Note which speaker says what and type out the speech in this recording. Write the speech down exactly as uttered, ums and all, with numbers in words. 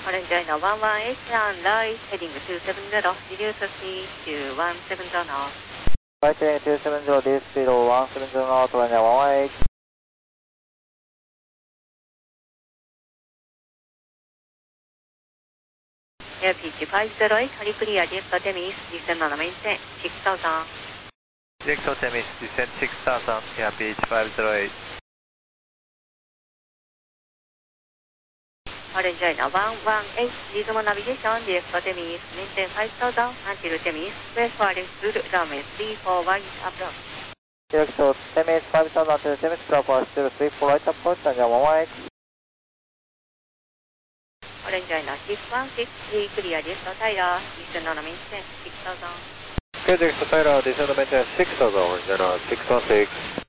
Speaker 1: Orange China one one eight on right, heading two seven zero, reduce speed to one seven zero knots.
Speaker 2: Right heading two seven zero, reduce speed to one seven zero knots, Orange China one one eight.
Speaker 1: Air pitch five zero eight, hurry clear, direct Temis, descend on the maintain, six thousand.
Speaker 3: Direct Temis, descend six thousand, air pitch five zero eight.
Speaker 1: Orange China one one eight, reasonable navigation, direct Temis, maintain five thousand, until Temis, westward through runway three four right approach.
Speaker 2: Direct Temis five thousand until Temis proper, still three four right approach, Orange China one one eight.
Speaker 1: Orange China six one six, three clear, direct Tyler, descend on the maintain, six thousand.
Speaker 3: Okay, direct Tyler, descend on the maintain six thousand, Orange China six one six.